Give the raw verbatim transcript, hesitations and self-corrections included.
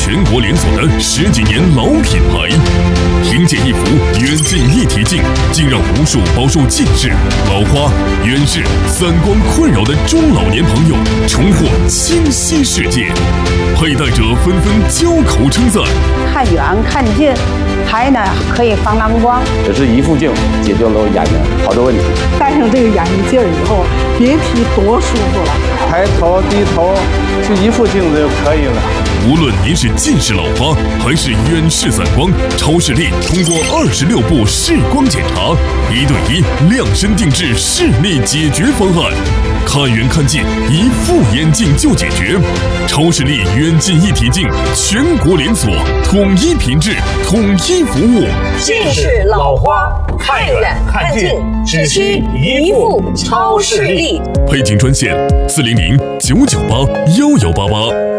全国连锁的十几年老品牌。凭借一副远近一体镜，竟让无数饱受近视、老花、远视、散光困扰的中老年朋友重获清晰世界。佩戴者纷纷交口称赞： 看远看近，还呢可以防蓝光。 这是一副镜解决了眼睛好多问题。 戴上这个眼镜以后，别提多舒服了。 抬头低头，就一副镜子就可以了。 无论您是近视老花还是远视散光，超视力通过二十六步视光检查，一对一量身定制视力解决方案。看远看近，一副眼镜就解决。超视力远近一体镜，全国连锁，统一品质，统一服务。 近视老花，看远看近，只需一副超视力。 配镜专线：四零零九九八幺幺八八。